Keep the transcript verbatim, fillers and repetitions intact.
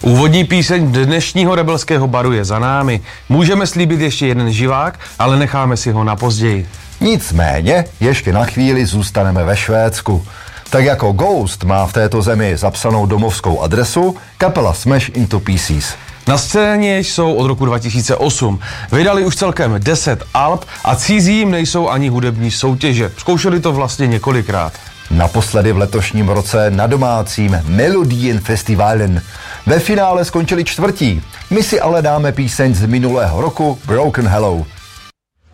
Úvodní píseň dnešního rebelského baru je za námi. Můžeme slíbit ještě jeden živák, ale necháme si ho na později. Nicméně, ještě na chvíli zůstaneme ve Švédsku. Tak jako Ghost má v této zemi zapsanou domovskou adresu, kapela Smash Into Pieces. Na scéně jsou od roku dva tisíce osm. Vydali už celkem deset alb a cizí jim nejsou ani hudební soutěže. Zkoušeli to vlastně několikrát. Naposledy v letošním roce na domácím Melodien Festivalen. Ve finále skončili čtvrtí. My si ale dáme píseň z minulého roku Broken Hello.